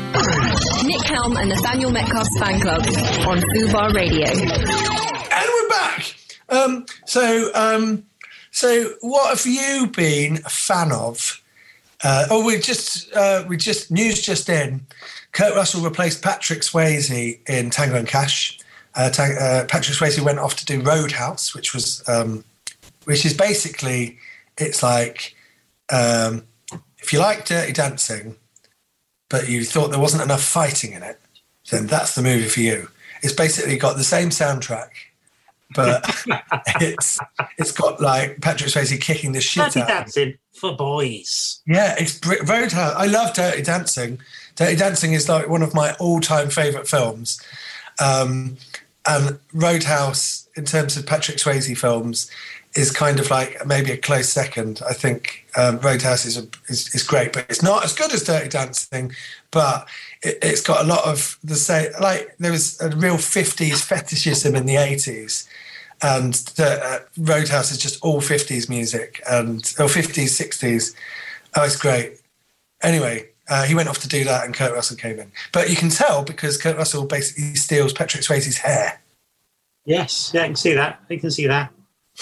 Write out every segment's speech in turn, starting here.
Nick Helm and Nathaniel Metcalf's fan club on Fubar Radio. And we're back. So what have you been a fan of? News just in. Kurt Russell replaced Patrick Swayze in Tango and Cash. Patrick Swayze went off to do Roadhouse, which is basically, it's like, if you like Dirty Dancing, but you thought there wasn't enough fighting in it, then that's the movie for you. It's basically got the same soundtrack, but it's got like Patrick Swayze kicking the shit Dirty out. Dancing for boys. Yeah, it's Roadhouse. I love Dirty Dancing. Dirty Dancing is like one of my all-time favourite films. And Roadhouse, in terms of Patrick Swayze films, is kind of like maybe a close second. I think Roadhouse is great, but it's not as good as Dirty Dancing. But it's got a lot of the same. Like there was a real 50s fetishism in the 80s, and Roadhouse is just all 50s music or 50s, 60s. Oh, it's great. Anyway, he went off to do that, and Kurt Russell came in. But you can tell because Kurt Russell basically steals Patrick Swayze's hair. Yes, yeah, I can see that. I can see that.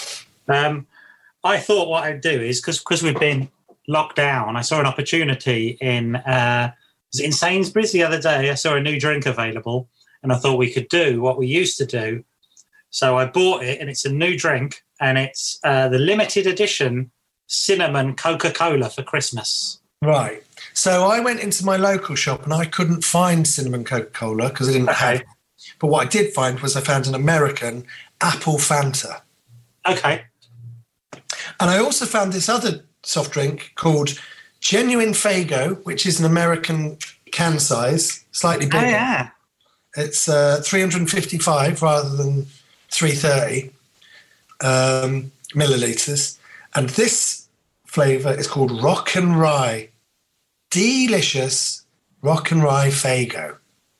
I thought what I'd do is, because we've been locked down, I saw an opportunity in Sainsbury's the other day. I saw a new drink available, and I thought we could do what we used to do. So I bought it, and it's a new drink, and it's the limited edition cinnamon Coca-Cola for Christmas. Right. So I went into my local shop, and I couldn't find cinnamon Coca-Cola because I didn't have it. But what I did find was I found an American apple Fanta. Okay. And I also found this other soft drink called Genuine Faygo, which is an American can size, slightly bigger. Oh, yeah. It's 355 rather than 330 millilitres. And this flavour is called Rock and Rye. Delicious Rock and Rye Faygo.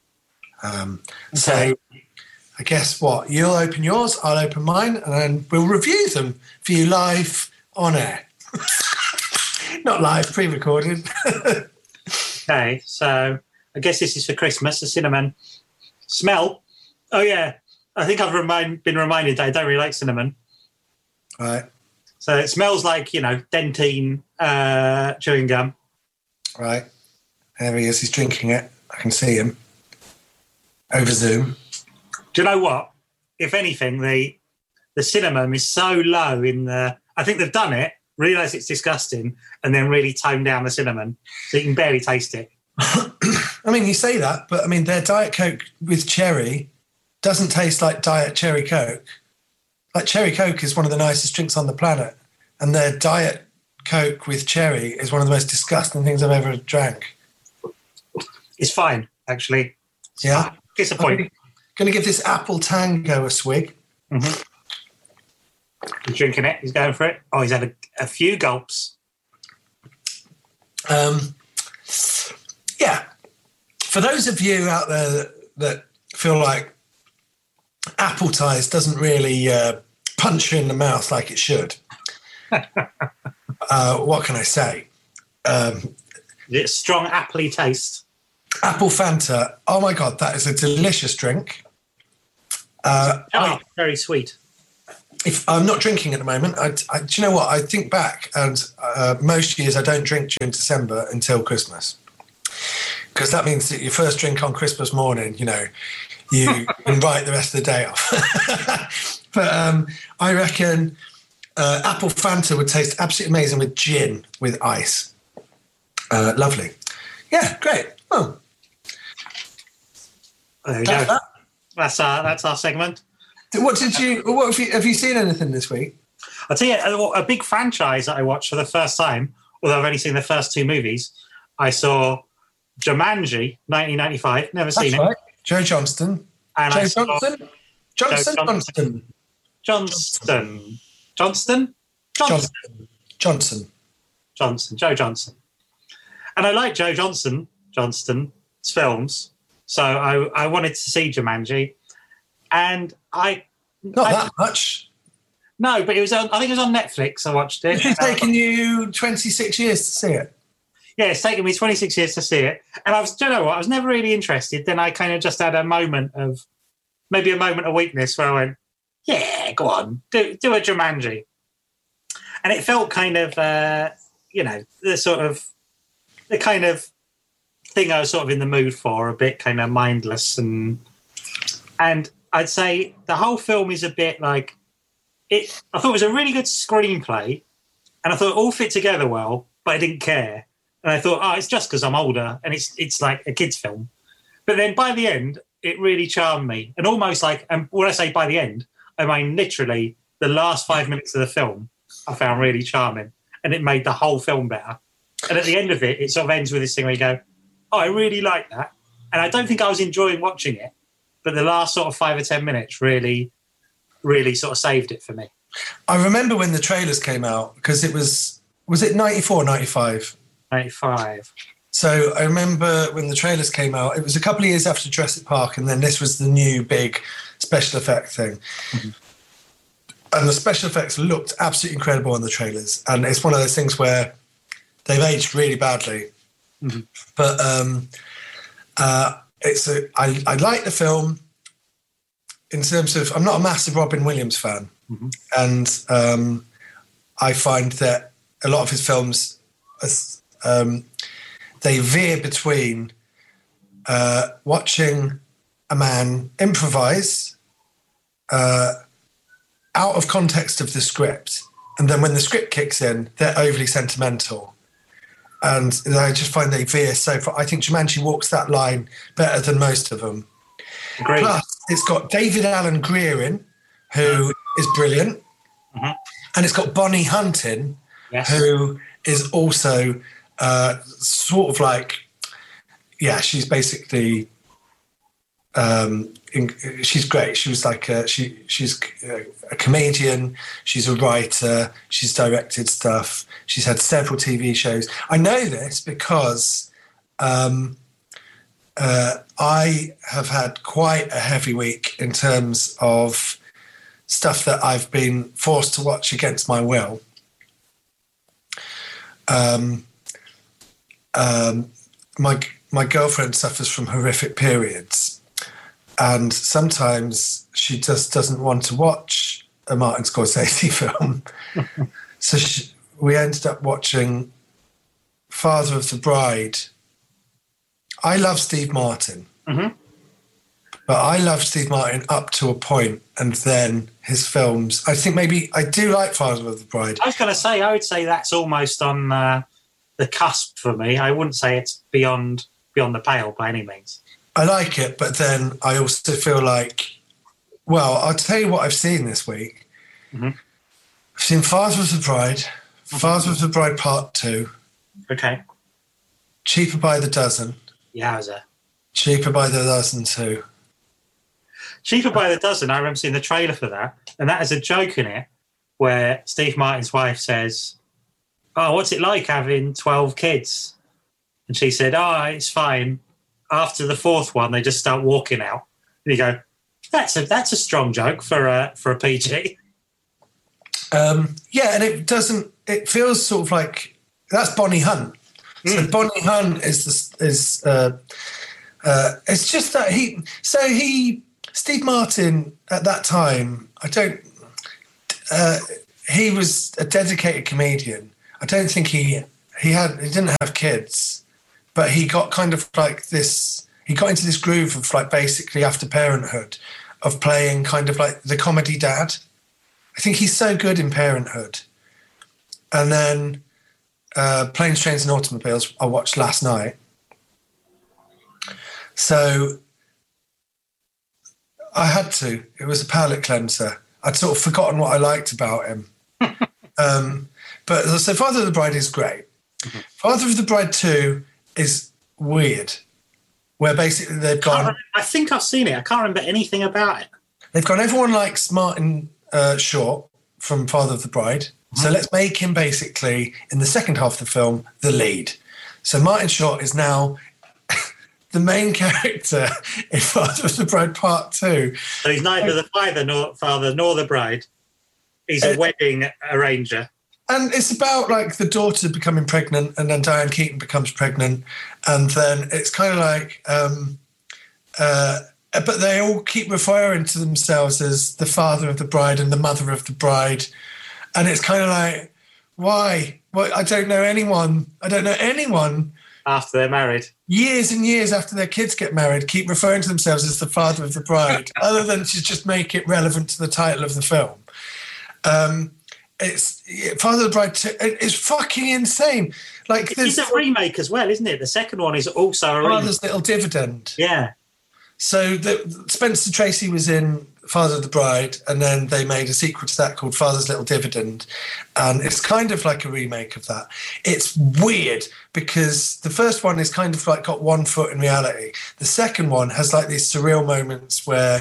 So I guess what? You'll open yours, I'll open mine, and then we'll review them for you live on air. Not live, pre-recorded. Okay, so I guess this is for Christmas, the cinnamon. Smell. Oh, yeah. I think I've been reminded that I don't really like cinnamon. Right. So it smells like, Dentine chewing gum. Right. There he is. He's drinking it. I can see him. Over Zoom. Do you know what? If anything, the cinnamon is so low in the... I think they've done it, realise it's disgusting, and then really toned down the cinnamon so you can barely taste it. I mean, you say that, but, I mean, their Diet Coke with cherry doesn't taste like Diet Cherry Coke. Like, Cherry Coke is one of the nicest drinks on the planet, and their Diet Coke with cherry is one of the most disgusting things I've ever drank. It's fine, actually. Yeah? Disappointing. Going to give this Apple Tango a swig. Mm-hmm. He's drinking it. He's going for it. Oh, he's had a few gulps. Yeah. For those of you out there that feel like apple ties doesn't really punch you in the mouth like it should, what can I say? It's strong appley taste. Apple Fanta. Oh, my God, that is a delicious drink. Very sweet. If I'm not drinking at the moment, do you know what? I think back, and most years I don't drink during December until Christmas, because that means that your first drink on Christmas morning, you can write the rest of the day off. But I reckon Apple Fanta would taste absolutely amazing with gin with ice. Lovely. Yeah, great. Oh, there we go. That's our segment. What have you seen anything this week? I'll tell you, a big franchise that I watched for the first time, although I've only seen the first two movies. I saw Jumanji, 1995. Never seen it. Right. Joe Johnston. And Joe I saw Johnston? Johnston. Joe Johnston. And I like Joe Johnston's films, so I wanted to see Jumanji. And not that much. No, but I think it was on Netflix. I watched it. It's taken you 26 years to see it. it's taken me 26 years to see it. And do you know what? I was never really interested. Then I kind of just had a moment of weakness where I went, yeah, go on, do a Jumanji. And it felt kind of, the kind of thing I was sort of in the mood for, a bit kind of mindless. And I'd say the whole film is a bit like, I thought it was a really good screenplay, and I thought it all fit together well, but I didn't care. And I thought, it's just because I'm older, and it's like a kid's film. But then by the end, it really charmed me. And almost like, and when I say by the end, I mean literally the last 5 minutes of the film I found really charming, and it made the whole film better. And at the end of it, it sort of ends with this thing where you go, I really like that. And I don't think I was enjoying watching it, but the last sort of 5 or 10 minutes really, really sort of saved it for me. I remember when the trailers came out, because it was it 94 or 95? 95. So I remember when the trailers came out, it was a couple of years after Jurassic Park, and then this was the new big special effect thing. Mm-hmm. And the special effects looked absolutely incredible in the trailers. And it's one of those things where they've aged really badly. Mm-hmm. But I like the film in terms of, I'm not a massive Robin Williams fan. Mm-hmm. And I find that a lot of his films, they veer between watching a man improvise out of context of the script, and then when the script kicks in, they're overly sentimental. And I just find they veer so far. I think Jumanji walks that line better than most of them. Great. Plus, it's got David Alan Grier in, who is brilliant. Mm-hmm. And it's got Bonnie Hunt in, yes, who is also sort of like, she's basically, she's great. She was like, she's a comedian, she's a writer, she's directed stuff, she's had several TV shows. I know this because I have had quite a heavy week in terms of stuff that I've been forced to watch against my will. My girlfriend suffers from horrific periods, and sometimes she just doesn't want to watch a Martin Scorsese film. So we ended up watching Father of the Bride. I love Steve Martin, mm-hmm, but I love Steve Martin up to a point, and then his films, I think maybe I do like Father of the Bride. I was going to say, I would say that's almost on the cusp for me. I wouldn't say it's beyond the pale by any means. I like it, but then I also feel like, well, I'll tell you what I've seen this week. Mm-hmm. I've seen Father of the Bride, mm-hmm, Father of the Bride Part 2. Okay. Cheaper by the Dozen. Yowza. Cheaper by the Dozen too. Cheaper by the Dozen, I remember seeing the trailer for that, and that has a joke in it where Steve Martin's wife says, "Oh, what's it like having 12 kids?" And she said, "Oh, it's fine. After the fourth one, they just start walking out." And you go, that's a strong joke for a PG. And it feels sort of like, that's Bonnie Hunt. So Bonnie Hunt is it's just that Steve Martin at that time, he was a dedicated comedian. I don't think he didn't have kids, but he got kind of like this, he got into this groove of like basically after Parenthood of playing kind of like the comedy dad. I think he's so good in Parenthood. And then Planes, Trains and Automobiles I watched last night. So I had to. It was a palate cleanser. I'd sort of forgotten what I liked about him. But so Father of the Bride is great. Mm-hmm. Father of the Bride 2 is weird, where basically they've gone... I think I've seen it. I can't remember anything about it. They've gone, everyone likes Martin Short from Father of the Bride. Mm-hmm. So let's make him basically, in the second half of the film, the lead. So Martin Short is now the main character in Father of the Bride Part 2. So he's neither the father nor the bride. He's a wedding arranger. And it's about like the daughter becoming pregnant, and then Diane Keaton becomes pregnant, and then it's kind of like, but they all keep referring to themselves as the father of the bride and the mother of the bride, and it's kind of like, why? Well, I don't know anyone after they're married. Years and years after their kids get married, keep referring to themselves as the father of the bride, other than to just make it relevant to the title of the film. It's Father of the Bride 2. It's fucking insane. Like, it's a remake as well, isn't it? The second one is also a remake. Father's Little Dividend. Yeah. So Spencer Tracy was in Father of the Bride, and then they made a sequel to that called Father's Little Dividend, and it's kind of like a remake of that. It's weird because the first one is kind of like got one foot in reality. The second one has like these surreal moments where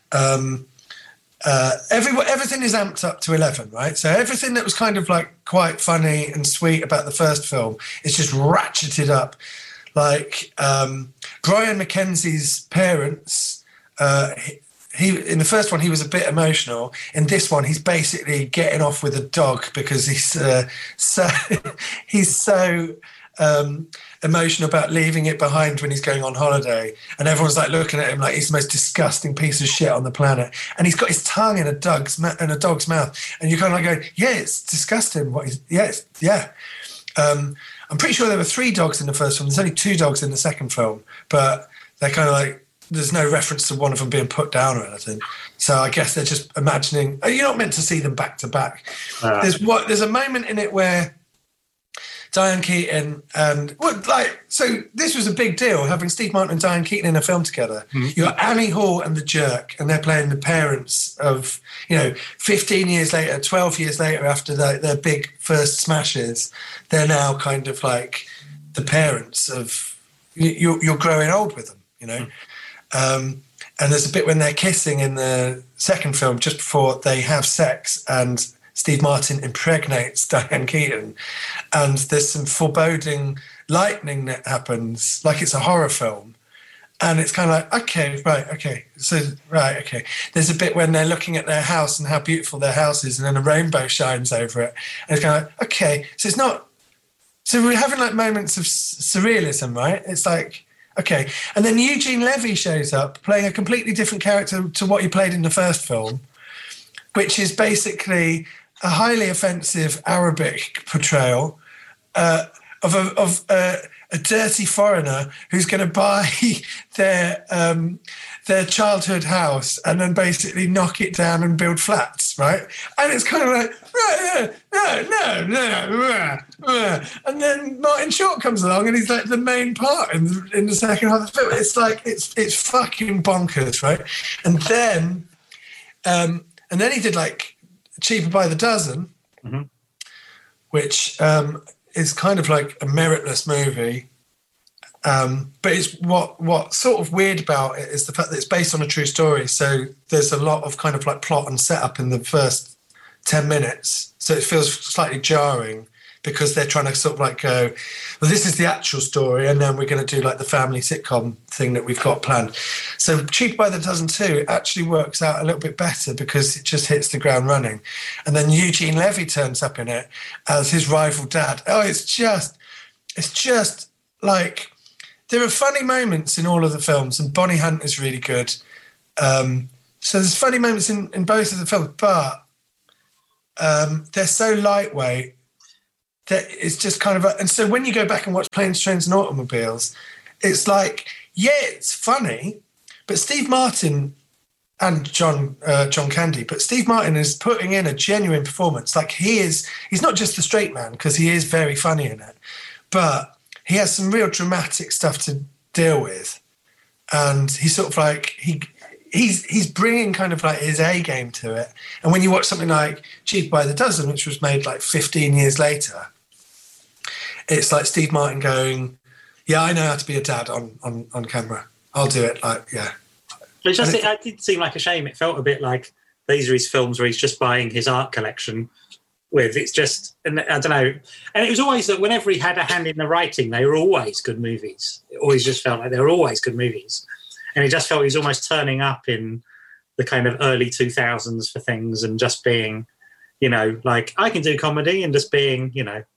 everything is amped up to 11, right? So everything that was kind of like quite funny and sweet about the first film is just ratcheted up. Like Brian McKenzie's parents, he in the first one he was a bit emotional. In this one, he's basically getting off with a dog because he's so emotional about leaving it behind when he's going on holiday, and everyone's like looking at him like he's the most disgusting piece of shit on the planet, and he's got his tongue in a dog's mouth, and you're kind of like going, yeah, it's disgusting. I'm pretty sure there were 3 dogs in the first film. There's only 2 dogs in the second film, but they're kind of like, there's no reference to one of them being put down or anything. So I guess they're just imagining. You're not meant to see them back to back. There's a moment in it where Diane Keaton and so this was a big deal, having Steve Martin and Diane Keaton in a film together. Mm-hmm. You got Annie Hall and the Jerk, and they're playing the parents of 15 years later, 12 years later after their big first smashes, they're now kind of like the parents of you're growing old with them, Mm-hmm. And there's a bit when they're kissing in the second film just before they have sex, and Steve Martin impregnates Diane Keaton, and there's some foreboding lightning that happens, like it's a horror film, and it's kind of like, okay. There's a bit when they're looking at their house and how beautiful their house is, and then a rainbow shines over it, and it's kind of like, okay, so it's not. So we're having like moments of surrealism, right? It's like, okay, and then Eugene Levy shows up playing a completely different character to what he played in the first film, which is basically a highly offensive Arabic portrayal of a dirty foreigner who's going to buy their childhood house and then basically knock it down and build flats, right? And it's kind of like, no. And then Martin Short comes along and he's like the main part in the second half of the film. It's like, it's fucking bonkers, right? And then he did like Cheaper by the Dozen, mm-hmm. which is kind of like a meritless movie. But it's what's sort of weird about it is the fact that it's based on a true story. So there's a lot of kind of like plot and setup in the first 10 minutes. So it feels slightly jarring because they're trying to sort of like go, well, this is the actual story, and then we're going to do like the family sitcom thing that we've got planned. So Cheaper by the Dozen 2 actually works out a little bit better because it just hits the ground running. And then Eugene Levy turns up in it as his rival dad. Oh, it's just like, there are funny moments in all of the films, and Bonnie Hunt is really good. So there's funny moments in both of the films, but they're so lightweight that it's just kind of and so when you go back and watch Planes, Trains and Automobiles, it's like, yeah, it's funny, but Steve Martin and John Candy, but Steve Martin is putting in a genuine performance. Like he's not just the straight man, because he is very funny in it, but he has some real dramatic stuff to deal with, and he's sort of like he's bringing kind of like his A game to it. And when you watch something like Cheaper by the Dozen, which was made like 15 years later, it's like Steve Martin going, yeah, I know how to be a dad on camera. I'll do it. Like, yeah. It did seem like a shame. It felt a bit like these are his films where he's just buying his art collection with. It's just, and I don't know. And it was always that whenever he had a hand in the writing, they were always good movies. It always just felt like they were always good movies. And it just felt he was almost turning up in the kind of early 2000s for things and just being, like I can do comedy, and just being,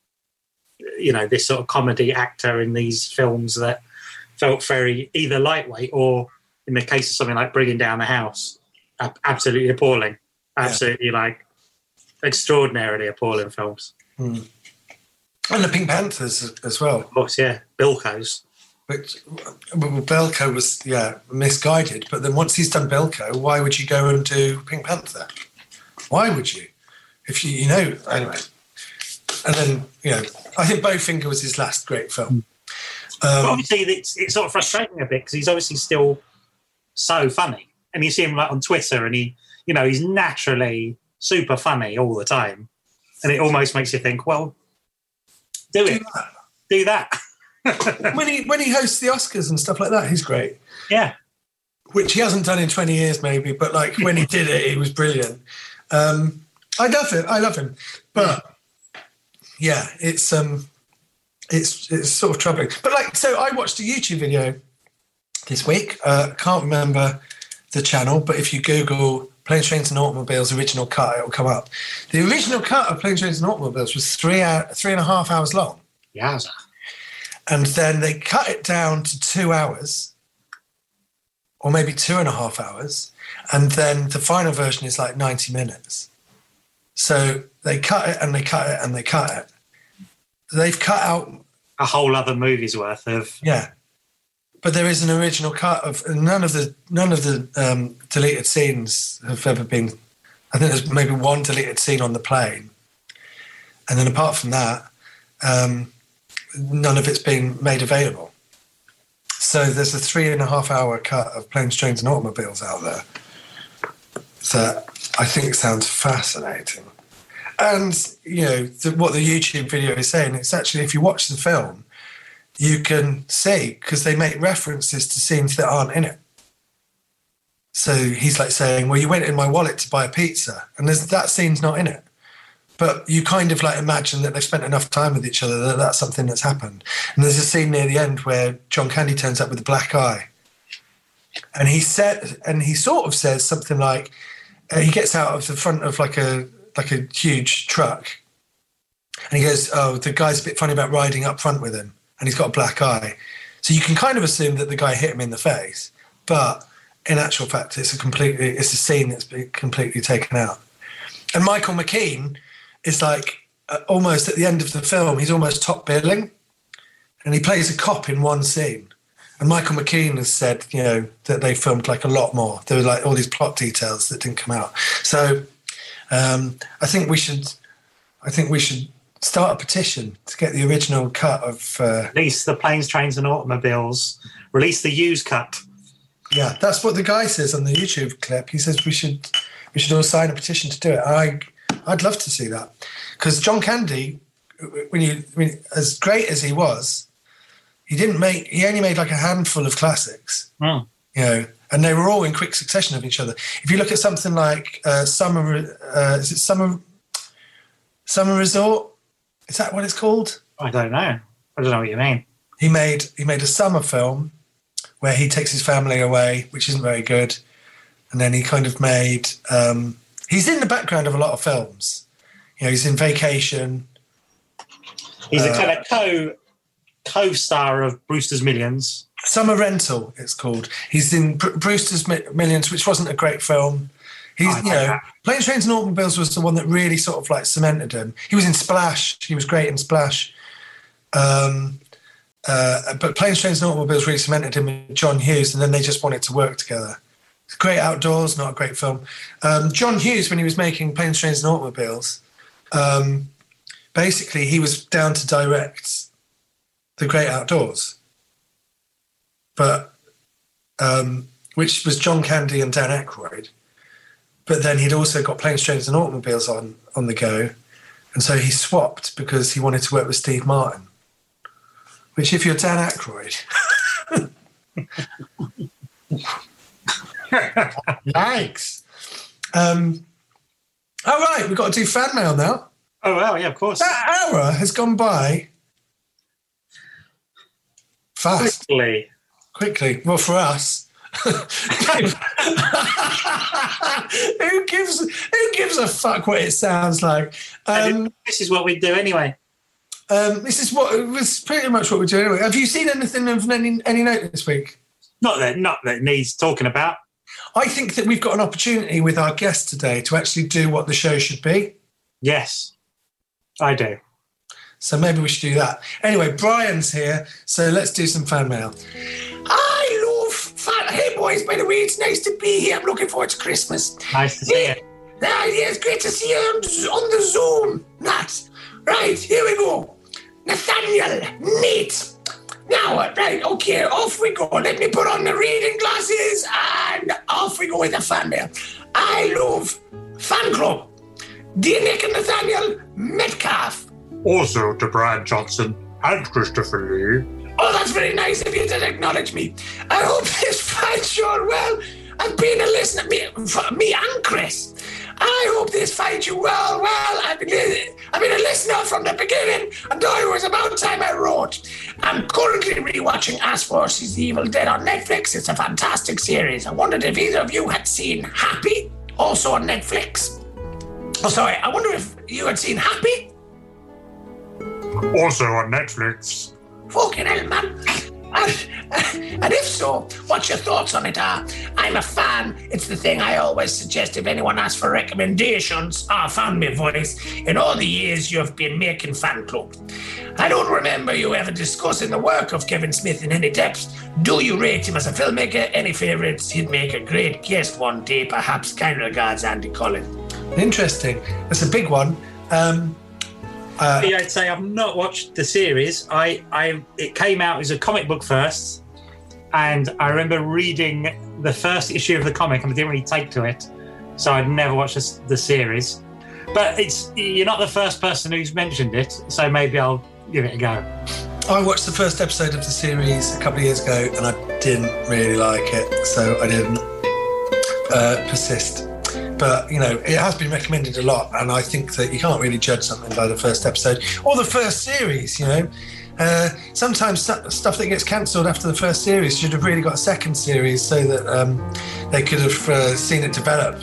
this sort of comedy actor in these films that felt very either lightweight or, in the case of something like Bringing Down the House, absolutely appalling. Absolutely, like, extraordinarily appalling films. Mm. And the Pink Panthers as well. Of course, yeah. Bilko's. Which, Bilko was, misguided. But then once he's done Bilko, why would you go and do Pink Panther? Why would you? If anyway. And then, I think Bowfinger was his last great film. But obviously, it's sort of frustrating a bit because he's obviously still so funny. And you see him like on Twitter and he's naturally super funny all the time. And it almost makes you think, well, do that. when he hosts the Oscars and stuff like that, he's great. Yeah. Which he hasn't done in 20 years maybe, but like when he did it, it was brilliant. I love him. But yeah, it's sort of troubling. But so I watched a YouTube video this week. Can't remember the channel, but if you Google Planes, Trains and Automobiles original cut, it'll come up. The original cut of Planes, Trains and Automobiles was 3.5 hours long. Yowza. And then they cut it down to 2 hours, or maybe 2.5 hours. And then the final version is like 90 minutes. So they cut it and they cut it and they cut it. They've cut out a whole other movie's worth of. Yeah. But there is an original cut of none of the deleted scenes have ever been. I think there's maybe one deleted scene on the plane. And then apart from that, none of it's been made available. So there's a 3.5 hour cut of Planes, Trains and Automobiles out there that I think sounds fascinating. And, what the YouTube video is saying, it's actually, if you watch the film, you can see, because they make references to scenes that aren't in it. So he's like saying, well, you went in my wallet to buy a pizza, and that scene's not in it. But you kind of like imagine that they've spent enough time with each other that that's something that's happened. And there's a scene near the end where John Candy turns up with a black eye. And he sort of says something like, he gets out of the front of like a huge truck. And he goes, oh, the guy's a bit funny about riding up front with him. And he's got a black eye. So you can kind of assume that the guy hit him in the face. But in actual fact, it's a scene that's been completely taken out. And Michael McKean is like almost at the end of the film, he's almost top billing. And he plays a cop in one scene. And Michael McKean has said, that they filmed like a lot more. There were like all these plot details that didn't come out. So I think we should start a petition to get the original cut of... Release the Planes, Trains and Automobiles. Release the used cut. Yeah, that's what the guy says on the YouTube clip. He says we should all sign a petition to do it. I'd love to see that. Because John Candy, as great as he was, he only made like a handful of classics. Mm. And they were all in quick succession of each other. If you look at something like Summer Resort? Is that what it's called? I don't know. I don't know what you mean. He made a summer film where he takes his family away, which isn't very good. And then he kind of made... he's in the background of a lot of films. He's in Vacation. He's a kind of co-star of Brewster's Millions. Summer Rental, it's called. He's in Brewster's Millions, which wasn't a great film. He's, Planes, Trains and Automobiles was the one that really sort of like cemented him. He was in Splash. He was great in Splash. But Planes, Trains and Automobiles really cemented him with John Hughes, and then they just wanted to work together. It's Great Outdoors, not a great film. John Hughes, when he was making Planes, Trains and Automobiles, basically he was down to direct The Great Outdoors. But which was John Candy and Dan Aykroyd. But then he'd also got Planes, Trains and Automobiles on the go. And so he swapped because he wanted to work with Steve Martin. Which, if you're Dan Aykroyd... Yikes. All right, we've got to do fan mail now. Oh, well, yeah, of course. That hour has gone by fast. Quickly. Well, for us. Who gives a fuck what it sounds like? This is what we do anyway. This is pretty much what we do anyway. Have you seen anything of any note this week? Not that it needs talking about. I think that we've got an opportunity with our guest today to actually do what the show should be. Yes, I do. So maybe we should do that. Anyway, Brian's here, so let's do some fan mail. I love fan. Hey boys, by the way, it's nice to be here. I'm looking forward to Christmas. Nice to see you. Yeah, it's great to see you on the Zoom. Nat. Right, here we go. Nathaniel, Nate. Now, right, okay, off we go. Let me put on the reading glasses and off we go with the fan mail. I love fan club. Dear Nick and Nathaniel Metcalf. Also to Brian Johnson and Christopher Lee. Oh, that's very nice of you to acknowledge me. I hope this finds you all well. I've been a listener, me and Chris. I hope this finds you well. Well, I've been a listener from the beginning, and though it was about time I wrote. I'm currently rewatching Ask vs. the Evil Dead on Netflix. It's a fantastic series. I wondered if either of you had seen Happy, also on Netflix. Oh, sorry, I wonder if you had seen Happy? Also on Netflix. Fucking hell, man. And if so, what's your thoughts on it? I'm a fan. It's the thing I always suggest if anyone asks for recommendations. I found my voice in all the years you have been making fan club. I don't remember you ever discussing the work of Kevin Smith in any depth. Do you rate him as a filmmaker? Any favourites? He'd make a great guest one day, perhaps. Kind regards, Andy Collin. Interesting. That's a big one. I'd say I've not watched the series. It came out as a comic book first, and I remember reading the first issue of the comic and I didn't really take to it, so I'd never watched the series. But you're not the first person who's mentioned it, so maybe I'll give it a go. I watched the first episode of the series a couple of years ago and I didn't really like it, so I didn't persist. But, you know, it has been recommended a lot, and I think that you can't really judge something by the first episode or the first series, you know. Sometimes stuff that gets cancelled after the first series should have really got a second series so that they could have seen it develop.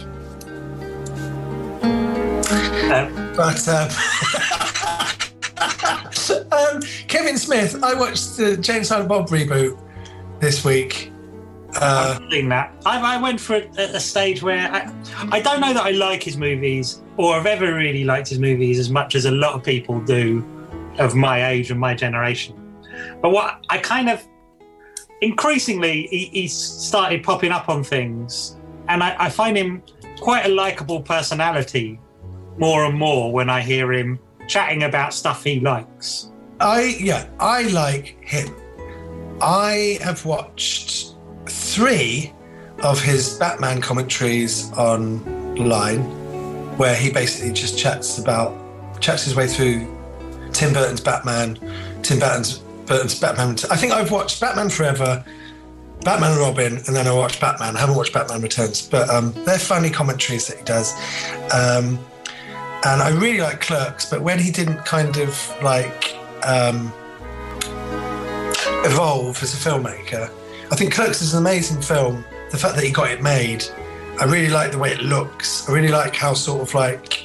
Kevin Smith, I watched the Jay and Silent Bob reboot this week. I've seen that. I went for a stage where I don't know that I like his movies or have ever really liked his movies as much as a lot of people do of my age and my generation. But what I kind of increasingly he started popping up on things, and I find him quite a likable personality more and more when I hear him chatting about stuff he likes. I like him. I have watched 3 of his Batman commentaries online, where he basically just chats his way through Tim Burton's Batman. I think I've watched Batman Forever, Batman and Robin, and then I watched Batman. I haven't watched Batman Returns, but they're funny commentaries that he does. And I really like Clerks, but when he didn't kind of like evolve as a filmmaker, I think Clerks is an amazing film. The fact that he got it made, I really like the way it looks. I really like how sort of like,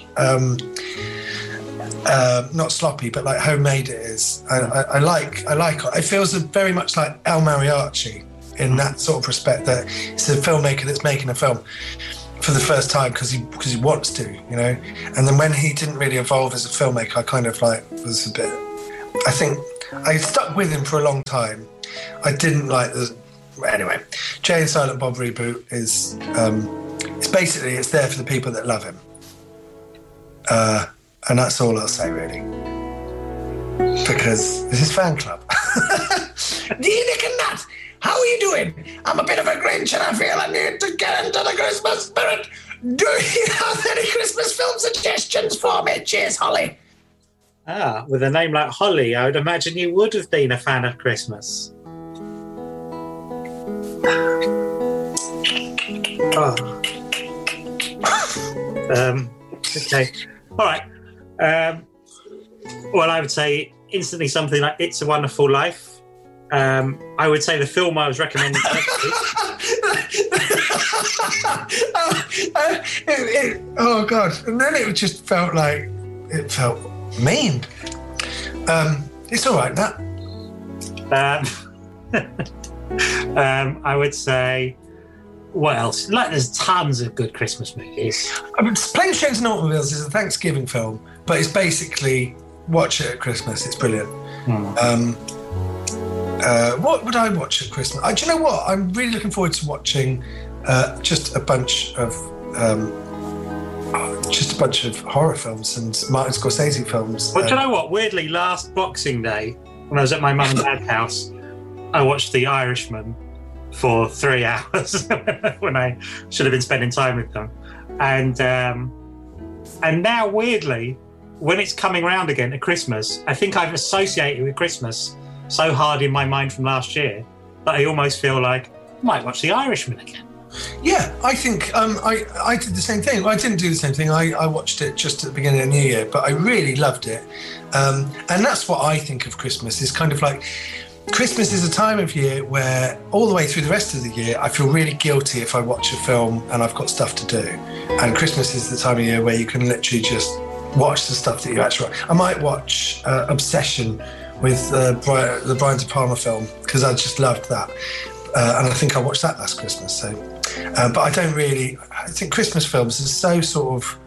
not sloppy, but like homemade it is. I like it. It feels very much like El Mariachi in that sort of respect, that it's a filmmaker that's making a film for the first time because he wants to, you know. And then when he didn't really evolve as a filmmaker, I kind of like was a bit. I think I stuck with him for a long time. I didn't like the. Anyway, Jay and Silent Bob reboot is it's there for the people that love him, and that's all I'll say really, because this is fan club. Dear Nick and Nat, how are you doing? I'm a bit of a Grinch and I feel I need to get into the Christmas spirit. Do you have any Christmas film suggestions for me? Cheers, Holly. With a name like Holly, I would imagine you would have been a fan of Christmas. Okay. All right. Well, I would say instantly something like It's a Wonderful Life. I would say the film I was recommending next week. Oh God! And then it just felt like it felt mean. It's all right, Nat. I would say, what else? Like, there's tons of good Christmas movies. Planes, Trains and Automobiles is a Thanksgiving film, but it's basically watch it at Christmas. It's brilliant. What would I watch at Christmas? Do you know what? I'm really looking forward to watching just a bunch of horror films and Martin Scorsese films. Well, do you know what? Weirdly, last Boxing Day, when I was at my mum and dad's house, I watched The Irishman for 3 hours when I should have been spending time with them. And now, weirdly, when it's coming around again at Christmas, I think I've associated with Christmas so hard in my mind from last year that I almost feel like I might watch The Irishman again. Yeah, I think I did the same thing. Well, I didn't do the same thing. I watched it just at the beginning of the New Year, but I really loved it. And that's what I think of Christmas, is kind of like, Christmas is a time of year where all the way through the rest of the year, I feel really guilty if I watch a film and I've got stuff to do. And Christmas is the time of year where you can literally just watch the stuff that you actually want. I might watch Obsession with the Brian De Palma film, because I just loved that. And I think I watched that last Christmas. So, but I don't really. I think Christmas films are so sort of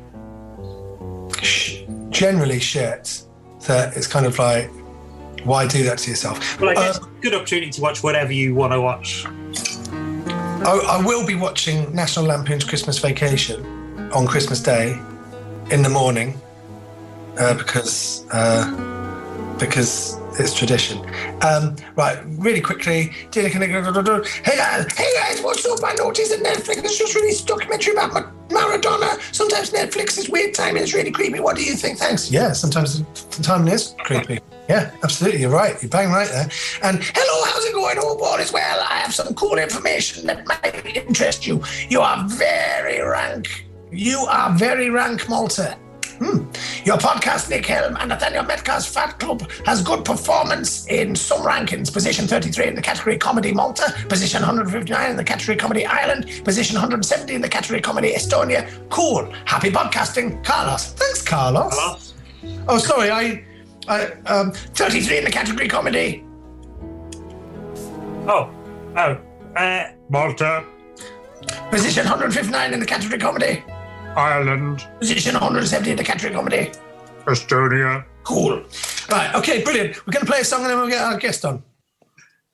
generally shit that it's kind of like, why do that to yourself? Well, I guess it's a good opportunity to watch whatever you want to watch. I will be watching National Lampoon's Christmas Vacation on Christmas Day in the morning because it's tradition. Right, really quickly. Hey guys, what's up? I noticed that Netflix has just released a documentary about Maradona. Sometimes Netflix is weird timing, is really creepy. What do you think? Thanks. Yeah, sometimes the timing is creepy. Yeah, absolutely. You're right. You're bang right there. And hello, how's it going? Hope all is well. I have some cool information that might interest you. You are very rank, Malta. Your podcast, Nick Helm and Nathaniel Metcalf's Fat Club, has good performance in some rankings. Position 33 in the category Comedy Malta, position 159 in the category Comedy Ireland, position 170 in the category Comedy Estonia. Cool. Happy podcasting, Carlos. Thanks, Carlos. Oh, sorry, I 33 in the category Comedy. Malta. Position 159 in the category Comedy Ireland. Position 170 in the category Comedy Estonia. Cool. Right, okay, brilliant. We're going to play a song and then we'll get our guest on.